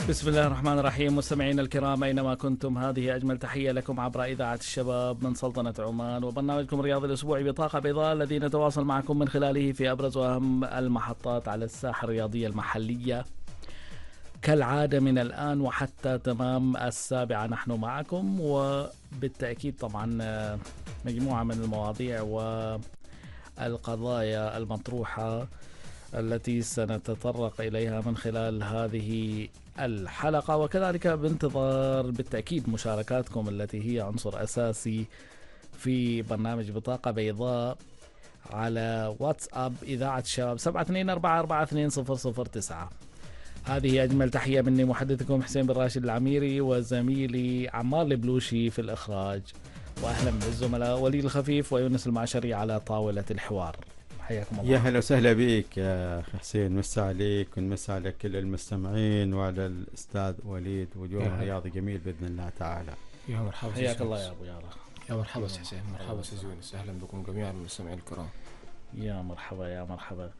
بسم الله الرحمن الرحيم. مستمعينا الكرام أينما كنتم، هذه أجمل تحية لكم عبر إذاعة الشباب من سلطنة عمان وبرنامجكم الرياضي الأسبوعي بطاقة بيضاء، الذي نتواصل معكم من خلاله في أبرز وأهم المحطات على الساحة الرياضية المحلية. كالعادة من الآن وحتى تمام 7 نحن معكم، وبالتأكيد طبعا مجموعة من المواضيع والقضايا المطروحة التي سنتطرق إليها من خلال هذه الحلقة، وكذلك بانتظار بالتأكيد مشاركاتكم التي هي عنصر أساسي في برنامج بطاقة بيضاء على واتساب إذاعة الشباب 72442009. هذه أجمل تحية مني محدثكم حسين بن راشد العميري وزميلي عمار البلوشي في الإخراج، وأهلا بالزملاء وليد الخفيف ويونس المعشري على طاولة الحوار. حياكم الله. يا هلا وسهلا بك يا حسين، مسا عليك ونمسا على كل المستمعين وعلى الأستاذ وليد، ويوم رياضي جميل بإذن الله تعالى. يا مرحبا، حياك الله يا أبو يارا. يا مرحبا حسين، مرحبا أستاذ يونس، أهلا بكم جميعا المستمعين الكرام. يا مرحبا يا مرحبا.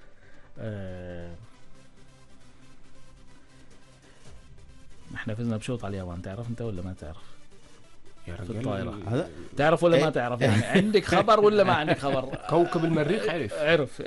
احنا فزنا بشوط على اليابان، تعرف انت ولا ما تعرف؟ يا في رجال الطائرة تعرف ولا ما تعرف؟ يعني عندك خبر ولا ما عندك خبر؟ كوكب المريخ عرف.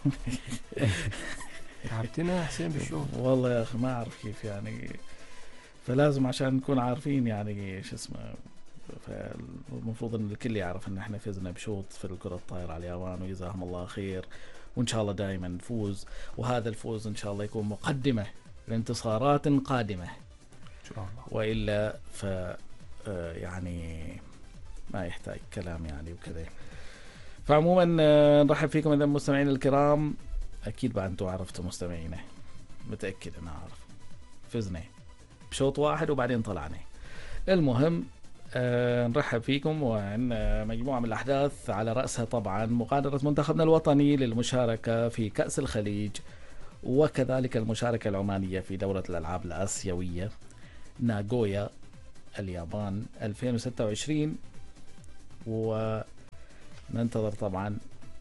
تعبتنا حسين بالشوط والله يا أخي ما أعرف كيف يعني، فلازم عشان نكون عارفين يعني شو اسمه، فالمفروض ان الكل يعرف ان احنا فزنا بشوط في الكرة الطائرة على اليابان، وجزاهم الله خير، وان شاء الله دائما نفوز، وهذا الفوز ان شاء الله يكون مقدمة لانتصارات قادمة إن شاء الله، وإلا ف يعني ما يحتاج كلام يعني وكذا. فعموما نرحب فيكم اذا مستمعين الكرام. اكيد بعد انتم عرفتوا مستمعينا، متأكد انا عارف، فزنا بشوط واحد وبعدين طلعنا. المهم نرحب فيكم وعندنا مجموعة من الأحداث، على رأسها طبعا مغادرة منتخبنا الوطني للمشاركة في كأس الخليج، وكذلك المشاركة العمانية في دورة الألعاب الآسيوية ناغويا اليابان 2026، وننتظر طبعا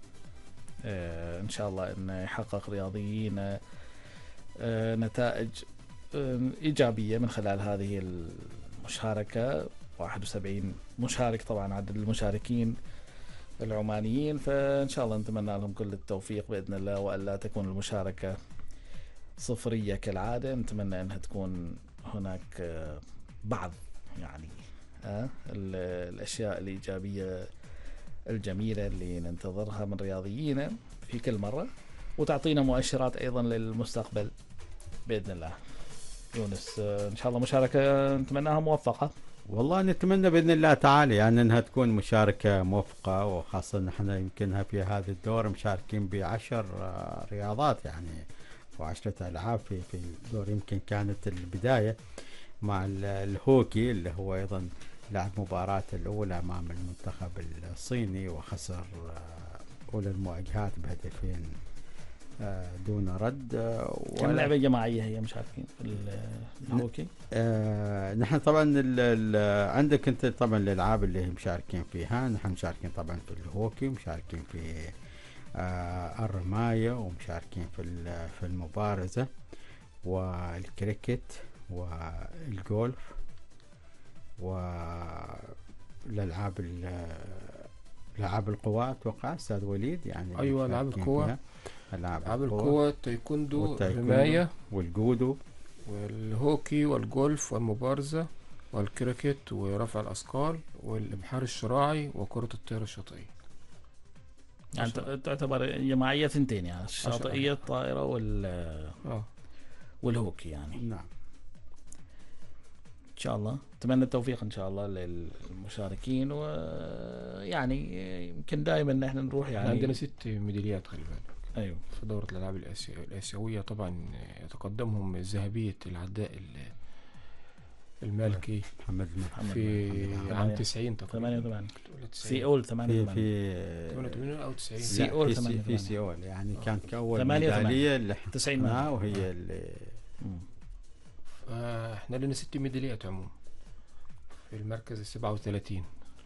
إن شاء الله أن يحقق رياضيين نتائج إيجابية من خلال هذه المشاركة. 71 مشارك طبعا عدد المشاركين العمانيين، فإن شاء الله نتمنى لهم كل التوفيق بإذن الله، وألا تكون المشاركة صفرية كالعادة. نتمنى أنها تكون هناك بعض يعني الأشياء الإيجابية الجميلة اللي ننتظرها من رياضيين في كل مرة، وتعطينا مؤشرات أيضا للمستقبل بإذن الله. يونس إن شاء الله مشاركة نتمناها موفقة. والله نتمنى بإذن الله تعالى يعني أنها تكون مشاركة موفقة، وخاصة نحن يمكنها في هذا الدور مشاركين ب10 رياضات يعني، و10 ألعاب في الدور. يمكن كانت البداية مع الهوكي اللي هو أيضا لعب مباراة الأولى أمام المنتخب الصيني، وخسر أولى المواجهات ب2 دون رد. كم لعبة جماعية هي مشاركين في الهوكي؟ نحن طبعا عندك انت طبعا الالعاب اللي هم مشاركين فيها، نحن مشاركين طبعا في الهوكي، مشاركين في الرماية، ومشاركين في المبارزة والكريكت والجولف والالعاب العاب القوى. اتوقع استاذ وليد يعني ايوه العاب القوى، العاب القوى، التايكوندو، الرماية والجودو والهوكي والجولف والمبارزة والكريكت ورفع الأثقال والإبحار الشراعي وكرة الطائرة الشاطئية. يعني تعتبر جماعية 2 يعني، الشاطئية الطائرة والهوكي يعني. نعم إن شاء الله أتمنى التوفيق إن شاء الله للمشاركين، ويعني يمكن دائما نحن نروح يعني عندنا 6 ميداليات خلي بالك. أيوه في دورة الألعاب الآسيوية طبعا يتقدمهم ذهبية العداء المالكي محمد في عام 90 تقريبا، سيول 88 أو 90 سيول في سيول يعني كانت كأول ميدالية اللي 90 وهي اللي احنا لنا 6 ميداليات عموما في المركز 37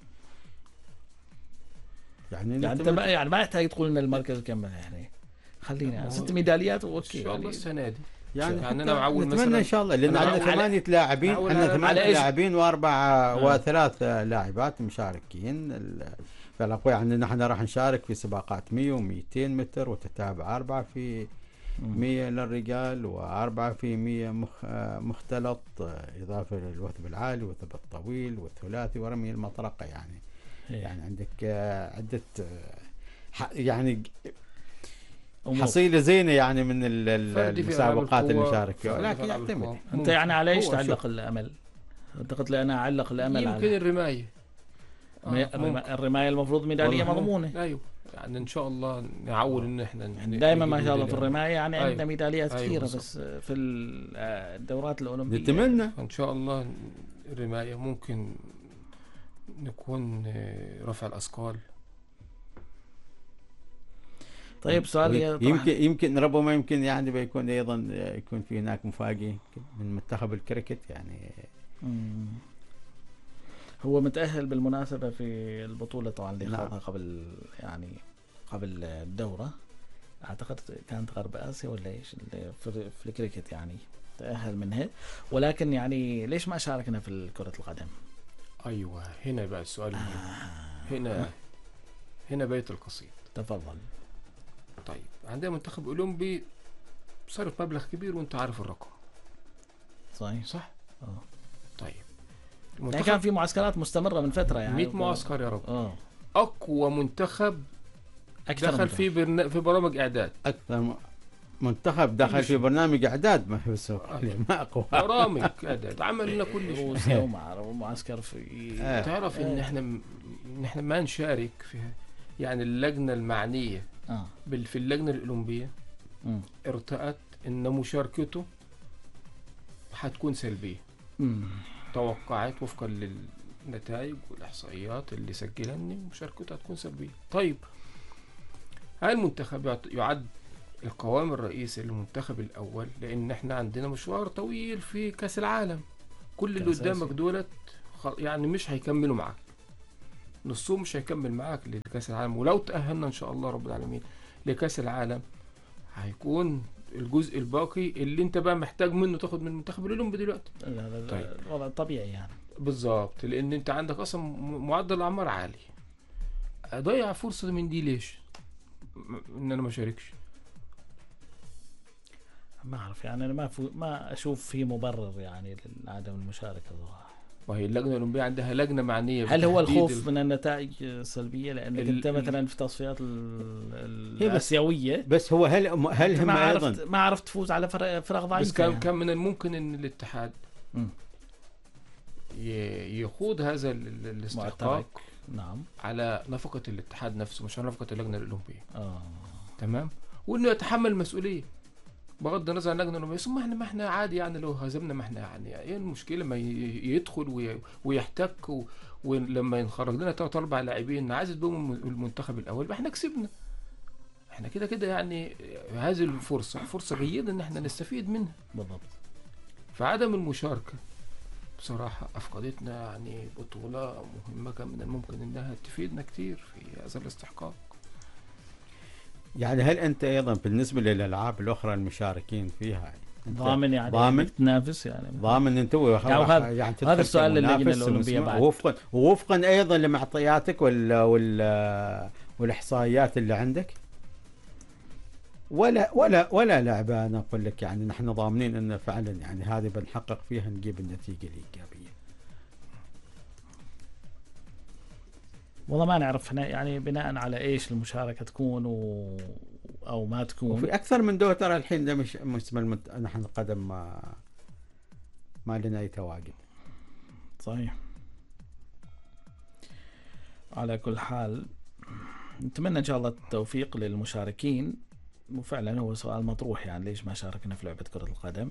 يعني انت ما يحتاج تقول لنا المركز كم يعني، خلينا 6 ميداليات واوكي ان شاء الله السنه دي يعني انا معول نتمنى مثلا ان شاء الله، لان أنا عندنا معول 8 لاعبين، معول عندنا على 8 إيش؟ لاعبين وثلاث لاعبات مشاركين. فالاقوياء عندنا احنا راح نشارك في سباقات 100 و200 متر وتتابع، 4 في 100 للرجال و4 في 100 مختلط، اضافه للوثب العالي والوثب الطويل والثلاثي ورمي المطرقه. يعني يعني عندك عده يعني حصيله زينه يعني من فردي في ألعاب المسابقات اللي القوة، نشارك فيها، فردي في لكن ألعاب يعتمد. القوة. انت يعني على ايش هو تعلق شوف، الامل؟ اعتقد لي انا اعلق الامل يمكن على الرماية. ممكن. الرماية المفروض ميدالية والله مضمونة. ايوه، يعني ان شاء الله نعول ان احنا دائما ما نجيب شاء الله في ميدالية. الرماية يعني أيوة. عندنا ميداليات أيوة كثيرة، بالضبط. بس في الدورات الأولمبية نتمنى. ان شاء الله الرماية ممكن نكون رفع الاثقال. طيب سؤال يمكن ربما يمكن يعني بيكون ايضا يكون في هناك مفاجئ من منتخب الكريكت يعني. مم. هو متأهل بالمناسبة في البطولة طبعا اللي نعم. خاضها قبل الدورة، اعتقد كانت غرب اسيا ولا ايش في الكريكت، يعني تأهل منها. ولكن يعني ليش ما شاركنا في كرة القدم؟ ايوه، هنا بقى السؤال المهم. هنا بيت القصيد. تفضل. طيب، عندنا منتخب اولمبي صرف مبلغ كبير وانت عارف الرقم، صحيح. صح؟ طيب، يعني كان في معسكرات مستمرة من فترة، يعني 100 معسكر يا رب. اه اقوى منتخب أكثر دخل في برامج اعداد. اكثر منتخب دخل في برنامج اعداد، ما بس ما اقوى برامج اعداد عمل لنا كل شيء. روسيا ومعسكر في تعرف ان احنا ما نشارك فيها، يعني اللجنة المعنية في اللجنة الأولمبية ارتأت ان مشاركته هتكون سلبية. توقعت وفقا للنتائج والإحصائيات اللي سجلها ان مشاركته هتكون سلبية. طيب، هل المنتخب يعد القوام الرئيسي للمنتخب الأول؟ لأن احنا عندنا مشوار طويل في كأس العالم. كل اللي قدامك دولت يعني مش هيكملوا معاك، نصهم مش هيكمل معاك لكأس العالم. ولو تأهلنا إن شاء الله رب العالمين لكأس العالم، هيكون الجزء الباقي اللي انت بقى محتاج منه تاخد من المنتخب الأولمبي دلوقتي. طيب. الوضع طبيعي يعني. بالظبط، لأن انت عندك أصلا معدل الأعمار عالي. أضيع فرصة من دي ليش؟ إن أنا ما شاركش. ما أعرف يعني، أنا ما أشوف في مبرر يعني لعدم المشاركة صراحة. وهي اللجنة الأولمبية عندها لجنة معنية. هل هو الخوف من النتائج السلبية؟ لأنك أنت مثلا في تصفيات الآسيوية، بس هو هل هم أيضا ما عرفت تفوز على فرق ضعيفة. بس كان من الممكن أن الاتحاد يخوض هذا الاستحقاق. نعم. على نفقة الاتحاد نفسه، مش على نفقة اللجنة الأولمبية. تمام. وإنه يتحمل المسؤولية بغض النظر عن اللجنة الأولمبية. ثم ما احنا عادي يعني، لو هزمنا ما احنا يعني ايه المشكلة؟ ما يدخل ويحتك ولما ينخرج لنا 3-4 لاعبين عايز بهم المنتخب الأول، احنا كسبنا. احنا كده يعني هذه فرصة جيدة ان احنا نستفيد منها. بالضبط. فعدم المشاركة بصراحة أفقدتنا يعني بطولة مهمة كان من الممكن انها تفيدنا كتير في هذا الاستحقاق. يعني هل انت ايضا بالنسبه للالعاب الاخرى المشاركين فيها ضامن يعني تنافس؟ يعني ضامن انت يعني هذا السؤال اللجنه الاولمبيه بعد وفقا ايضا لمعطياتك والاحصائيات اللي عندك، ولا لعبه انا اقول لك يعني نحن ضامنين ان فعلا يعني هذه بنحقق فيها نجيب النتيجه الايجابيه. والله ما نعرف احنا يعني بناء على ايش المشاركه تكون او ما تكون. وفي اكثر من دول ترى الحين ده مش نحن القدم ما لنا اي تواجد. صحيح. على كل حال نتمنى ان شاء الله التوفيق للمشاركين. وفعلا هو سؤال مطروح، يعني ليش ما شاركنا في لعبه كره القدم؟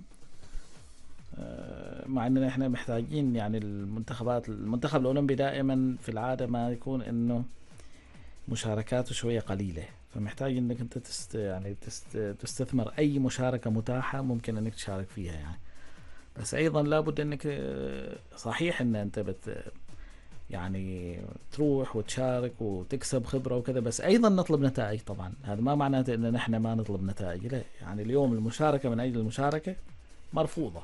مع اننا احنا محتاجين يعني المنتخب الاولمبي دائما في العاده ما يكون انه مشاركاته شويه قليله، فمحتاج انك انت تستثمر اي مشاركه متاحه ممكن انك تشارك فيها يعني. بس ايضا لابد انك صحيح ان انت يعني تروح وتشارك وتكسب خبرة وكذا، بس أيضا نطلب نتائج. طبعا هذا ما معناته أن نحن ما نطلب نتائج، لا. يعني اليوم المشاركة من أجل المشاركة مرفوضة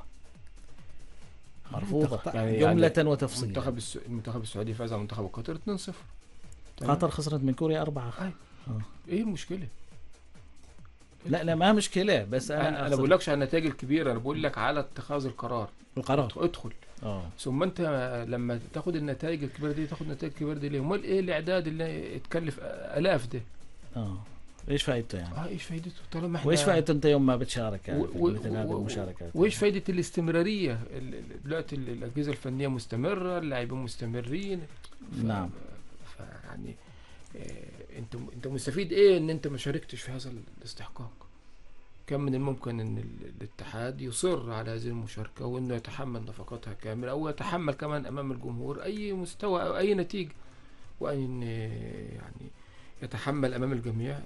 يعني جملة وتفصيلا. المنتخب السعودي فاز على منتخب قطر 2-0. قطر خسرت من كوريا 4. ايه المشكلة؟ لا ما مشكلة، بس انا بقول لكش على النتائج الكبيرة، انا بقول لك على اتخاذ القرار. ادخل. ثم انت لما تاخد النتائج الكبيرة دي، تاخد النتائج الكبيرة دي ليه؟ امال ايه الاعداد اللي يتكلف الاف ده؟ ايش فائدته يعني؟ ايش فائدته طالما احنا، وايش فائدته انت يوم ما بتشارك يعني مثل هذه المشاركات؟ وايش فائدة الاستمرارية؟ دلوقتي الاجهزة الفنية مستمرة، اللاعبين مستمرين. نعم. يعني انت مستفيد ايه ان انت ما شاركتش في هذا الاستحقاق؟ كم من الممكن ان الاتحاد يصر على هذه المشاركة، وانه يتحمل نفقاتها كاملة، او يتحمل كمان امام الجمهور اي مستوى او اي نتيجة، وان يعني يتحمل امام الجميع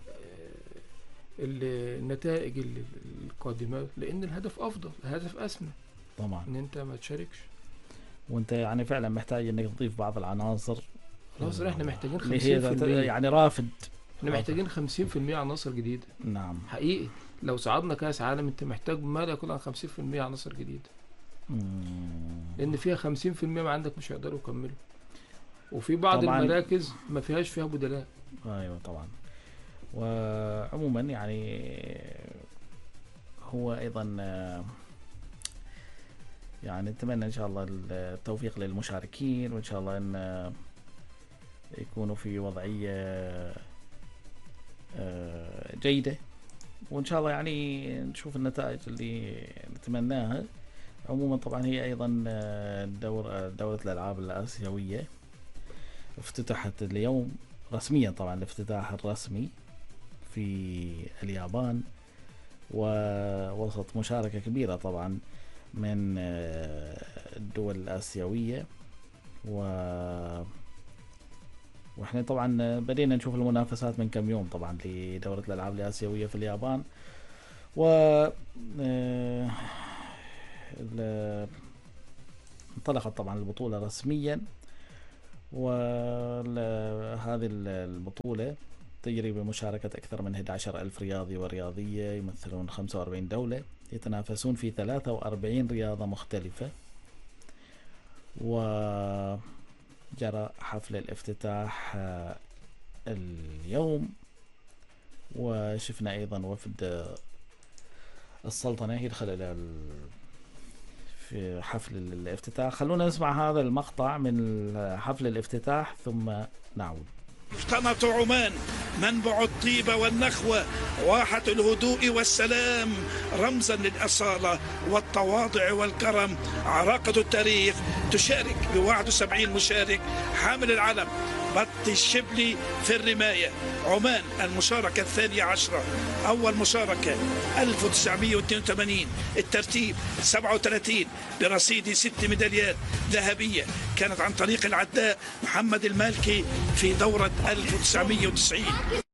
النتائج القادمة، لان الهدف افضل، الهدف اسمى طبعا ان انت ما تشاركش. وانت يعني فعلا محتاج انك تضيف بعض العناصر. عناصر احنا محتاجين 50%، يعني رافد. احنا محتاجين 50% عناصر جديدة. نعم حقيقي لو صعدنا كاس عالم انت محتاج ما لا يكون عن 50% عناصر جديدة. لان فيها 50% ما عندك مش هيقدروا يكملوا، وفي بعض المراكز ما فيهاش فيها بدلاء. ايوه طبعا. وعموما يعني هو ايضا يعني نتمنى ان شاء الله التوفيق للمشاركين، وان شاء الله ان يكونوا في وضعية جيدة، وان شاء الله يعني نشوف النتائج اللي نتمناها. عموما طبعا هي ايضا دورة الالعاب الاسيوية افتتحت اليوم رسميا، طبعا الافتتاح الرسمي في اليابان، ووسط مشاركة كبيرة طبعا من الدول الآسيوية. واحنا طبعا بدينا نشوف المنافسات من كم يوم طبعا لدورة الألعاب الآسيوية في اليابان، انطلقت طبعا البطولة رسميا. وهذه البطولة تجري بمشاركة أكثر من 11,000 رياضي ورياضية يمثلون 45 دولة، يتنافسون في 43 رياضة مختلفة. وجرى حفل الافتتاح اليوم، وشفنا أيضا وفد السلطنة يدخل في حفل الافتتاح. خلونا نسمع هذا المقطع من حفل الافتتاح ثم نعود. سلطنة عمان منبع الطيبة والنخوة، واحة الهدوء والسلام، رمزا للأصالة والتواضع والكرم. عراقة التاريخ تشارك ب71 مشارك حامل العلم بط الشبلي في الرماية. عمان المشاركة 12، أول مشاركة 1982، الترتيب 37 برصيد 6 ميداليات ذهبية كانت عن طريق العداء محمد المالكي في دورة 1990.